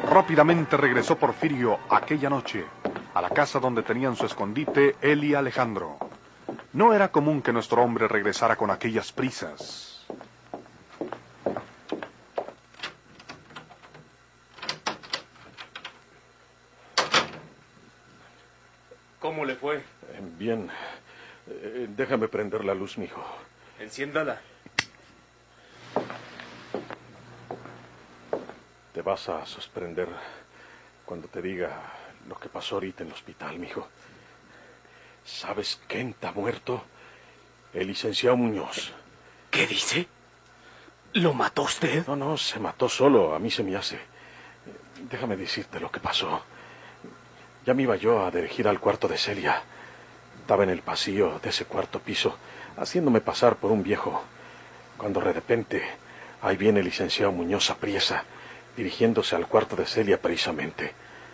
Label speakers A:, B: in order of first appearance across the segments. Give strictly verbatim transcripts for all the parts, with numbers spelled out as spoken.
A: Rápidamente regresó Porfirio aquella noche a la casa donde tenían su escondite él y Alejandro. No era común que nuestro hombre regresara con aquellas prisas.
B: ¿Cómo le fue?
C: Bien. Eh, déjame prender la luz, mijo.
B: Enciéndala.
C: Te vas a sorprender cuando te diga lo que pasó ahorita en el hospital, mijo. ¿Sabes quién está muerto? El licenciado Muñoz.
B: ¿Qué dice? ¿Lo mató usted?
C: No, no, se mató solo, a mí se me hace. Déjame decirte lo que pasó. Ya me iba yo a dirigir al cuarto de Celia. Estaba en el pasillo de ese cuarto piso, haciéndome pasar por un viejo, cuando de repente ahí viene el licenciado Muñoz apriesa, dirigiéndose al cuarto de Celia precisamente.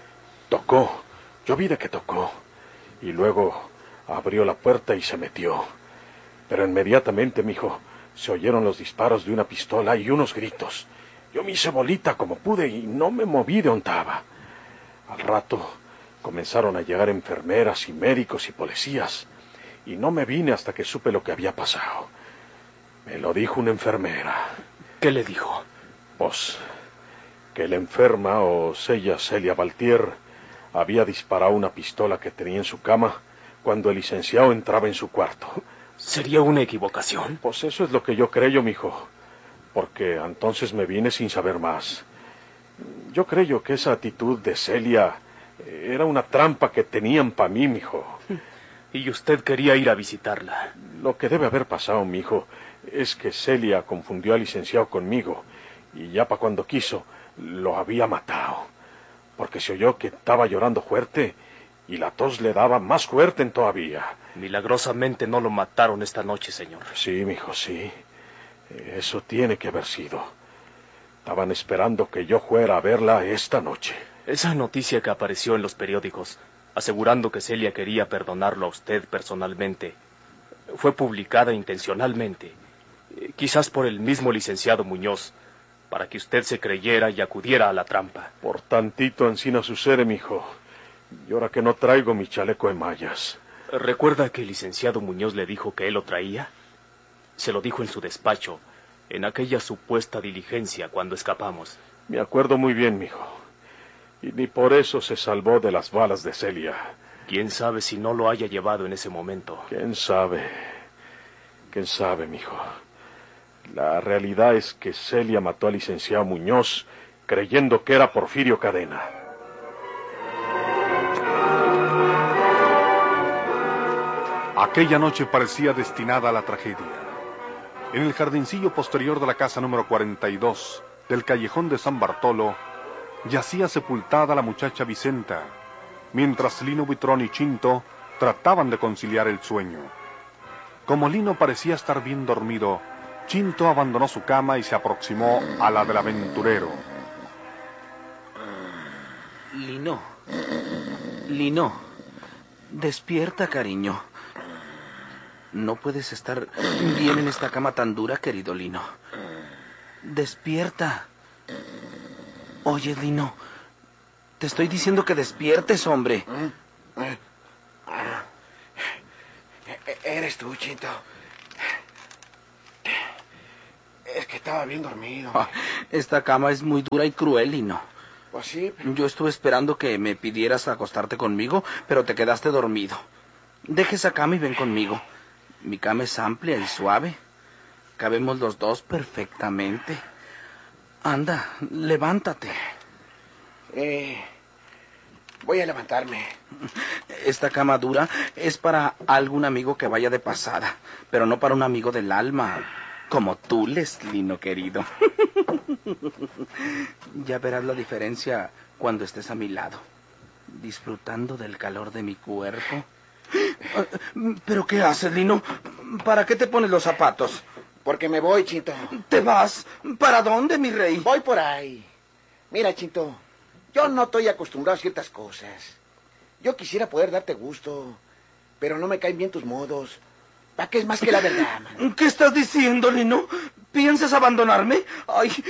C: Tocó, yo vi de que tocó, y luego abrió la puerta y se metió. Pero inmediatamente, mijo, se oyeron los disparos de una pistola y unos gritos. Yo me hice bolita como pude y no me moví de donde estaba. Al rato comenzaron a llegar enfermeras y médicos y policías, y no me vine hasta que supe lo que había pasado. Me lo dijo una enfermera.
B: ¿Qué le dijo?
C: Pues que la enferma, o sea, Celia Valtier, había disparado una pistola que tenía en su cama cuando el licenciado entraba en su cuarto.
B: ¿Sería una equivocación?
C: Pues eso es lo que yo creo, mijo, porque entonces me vine sin saber más. Yo creo que esa actitud de Celia era una trampa que tenían para mí, mijo.
B: ¿Y usted quería ir a visitarla?
C: Lo que debe haber pasado, mijo, es que Celia confundió al licenciado conmigo, y ya para cuando quiso, lo había matado. Porque se oyó que estaba llorando fuerte, y la tos le daba más fuerte en todavía.
B: Milagrosamente no lo mataron esta noche, señor.
C: Sí, mijo, sí. Eso tiene que haber sido. Estaban esperando que yo fuera a verla esta noche.
B: Esa noticia que apareció en los periódicos, asegurando que Celia quería perdonarlo a usted personalmente, fue publicada intencionalmente, quizás por el mismo licenciado Muñoz, para que usted se creyera y acudiera a la trampa.
C: Por tantito encina sucede, mijo. Y ahora que no traigo mi chaleco de mallas.
B: ¿Recuerda que el licenciado Muñoz le dijo que él lo traía? Se lo dijo en su despacho, en aquella supuesta diligencia cuando escapamos.
C: Me acuerdo muy bien, mijo. Y ni por eso se salvó de las balas de Celia.
B: ¿Quién sabe si no lo haya llevado en ese momento?
C: ¿Quién sabe? ¿Quién sabe, mijo? La realidad es que Celia mató al licenciado Muñoz creyendo que era Porfirio Cadena.
A: Aquella noche parecía destinada a la tragedia. En el jardincillo posterior de la casa número cuarenta y dos del callejón de San Bartolo, yacía sepultada la muchacha Vicenta, mientras Lino Buitrón y Chinto trataban de conciliar el sueño. Como Lino parecía estar bien dormido, Chinto abandonó su cama y se aproximó a la del aventurero.
D: Lino, Lino, despierta, cariño. No puedes estar bien en esta cama tan dura, querido Lino. Despierta. Oye, Lino, te estoy diciendo que despiertes, hombre.
E: Eres tú, Chinto. Es que estaba bien dormido.
D: Ah, esta cama es muy dura y cruel, Lino.
E: Pues sí, pero...
D: Yo estuve esperando que me pidieras acostarte conmigo, pero te quedaste dormido. Deja esa cama y ven conmigo. Mi cama es amplia y suave. Cabemos los dos perfectamente. Anda, levántate.
E: Eh, voy a levantarme.
D: Esta cama dura es para algún amigo que vaya de pasada, pero no para un amigo del alma, como tú, Leslino, querido. Ya verás la diferencia cuando estés a mi lado, disfrutando del calor de mi cuerpo. ¿Pero qué haces, Lino? ¿Para qué te pones los zapatos?
E: Porque me voy, Chinto.
D: ¿Te vas? ¿Para dónde, mi rey?
E: Voy por ahí. Mira, Chinto, yo no estoy acostumbrado a ciertas cosas. Yo quisiera poder darte gusto, pero no me caen bien tus modos. ¿Para qué es más que la verdad, man?
D: ¿Qué estás diciendo, Lino? ¿Piensas abandonarme? Ay,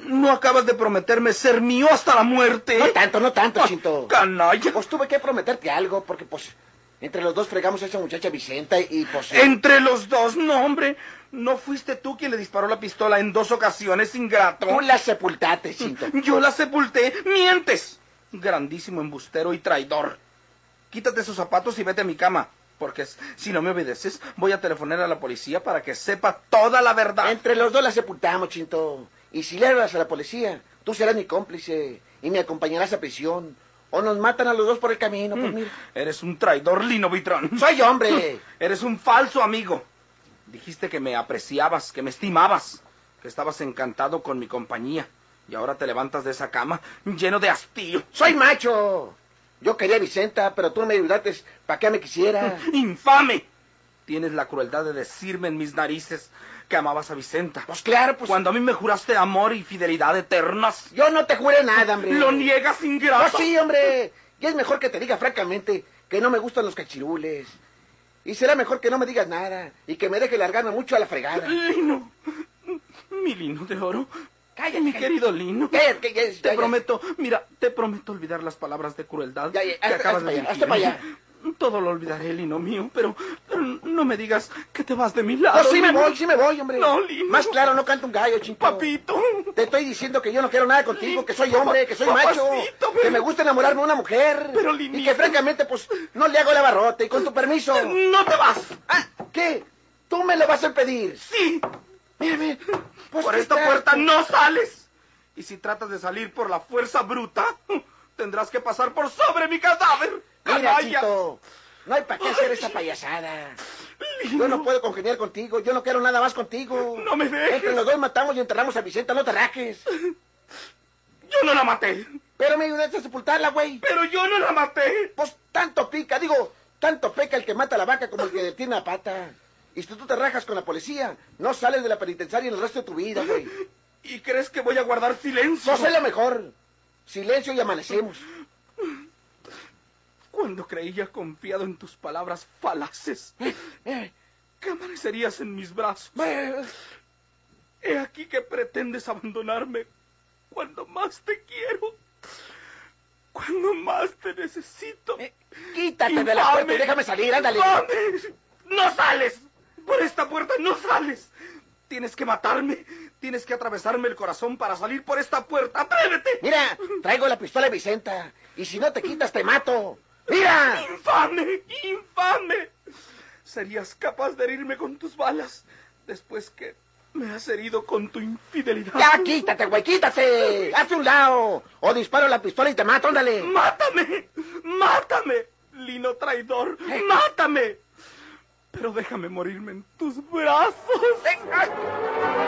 D: ¿No acabas de prometerme ser mío hasta la muerte?
E: No tanto, no tanto,
D: Ah,
E: Chinto.
D: canalla.
E: Pues tuve que prometerte algo, porque pues entre los dos fregamos a esa muchacha Vicenta y pues...
D: Entre los dos, no, hombre. ¿No fuiste tú quien le disparó la pistola en dos ocasiones, ingrato?
E: Tú la sepultaste, Chinto.
D: Yo la sepulté. ¡Mientes! Grandísimo embustero y traidor. Quítate esos zapatos y vete a mi cama. Porque si no me obedeces, voy a telefonar a la policía para que sepa toda la verdad.
E: Entre los dos la sepultamos, Chinto. Y si le hablas a la policía, tú serás mi cómplice y me acompañarás a prisión. O nos matan a los dos por el camino, pues mira.
D: Eres un traidor, Lino Vitrón.
E: Soy hombre.
D: Eres un falso amigo. Dijiste que me apreciabas, que me estimabas, que estabas encantado con mi compañía. Y ahora te levantas de esa cama lleno de hastío.
E: Soy macho. Yo quería a Vicenta, pero tú no me ayudaste para que me quisiera.
D: ¡Infame! Tienes la crueldad de decirme en mis narices que amabas a Vicenta.
E: Pues claro, pues...
D: Cuando a mí me juraste amor y fidelidad eternas.
E: Yo no te juré nada, hombre.
D: ¡Lo niegas, ingrato!
E: Pues sí, hombre. Y es mejor que te diga francamente que no me gustan los cachirules. Y será mejor que no me digas nada y que me deje largarme mucho a la fregada.
D: Lino, mi Lino de oro.
E: Cállate,
D: mi
E: cállate.
D: querido Lino.
E: Cállate, que ya- ya-
D: Te
E: ya.
D: prometo, mira, te prometo olvidar las palabras de crueldad
E: Ya, ya,
D: que
E: hazte-
D: acabas
E: hazte
D: de
E: para allá, hazte
D: dirigirme.
E: para allá.
D: Todo lo olvidaré, Lino mío, pero, pero no me digas que te vas de mi lado.
E: Pues sí me
D: Lino.
E: voy, sí me voy, hombre.
D: No, Lino.
E: Más claro, no canta un gallo, chinto.
D: Papito.
E: Te estoy diciendo que yo no quiero nada contigo, que soy hombre, que soy macho,
D: Papacito, pero-
E: que me gusta enamorarme de una mujer.
D: Pero,
E: y
D: Linito.
E: que francamente, pues, no le hago la barrota. Y con tu permiso...
D: No te vas.
E: Ah, ¿qué? ¿Tú me lo vas a impedir?
D: Sí.
E: Mírame. Pues,
D: Por
E: ¿qué
D: esta
E: tal?
D: puerta no sales. Y si tratas de salir por la fuerza bruta, tendrás que pasar por sobre mi cadáver.
E: Mira,
D: Canalla.
E: Chito, no hay para qué hacer esa payasada.
D: Lino.
E: Yo no puedo congeniar contigo, yo no quiero nada más contigo.
D: No me dejes.
E: Entre los dos matamos y enterramos a Vicenta, no te rajes.
D: Yo no la maté.
E: Pero me ayudaste a sepultarla, güey.
D: Pero yo no la maté.
E: Pues tanto pica, digo, tanto peca el que mata a la vaca como el que detiene la pata. Y si tú te rajas con la policía, no sales de la penitenciaria en el resto de tu vida, güey.
D: ¿Y crees que voy a guardar silencio?
E: No sé lo mejor. Silencio y amanecemos.
D: Cuando creía confiado en tus palabras falaces,
E: Eh, eh,
D: que amanecerías en mis brazos.
E: eh,
D: He aquí que pretendes abandonarme cuando más te quiero, cuando más te necesito.
E: eh, quítate de la
D: ¡Infame!
E: puerta y déjame salir, ándale.
D: ¡Infame! ¡No sales! Por esta puerta no sales. Tienes que matarme. Tienes que atravesarme el corazón para salir por esta puerta. ¡Atrévete!
E: Mira, traigo la pistola de Vicenta. Y si no te quitas, te mato. ¡Mira!
D: ¡Infame! ¡Infame! Serías capaz de herirme con tus balas después que me has herido con tu infidelidad.
E: Ya, quítate, güey, quítate. Hazte un lado. O disparo la pistola y te mato, ándale.
D: ¡Mátame! ¡Mátame! Lino traidor, ¡mátame! Pero déjame morirme en tus brazos.
E: Venga.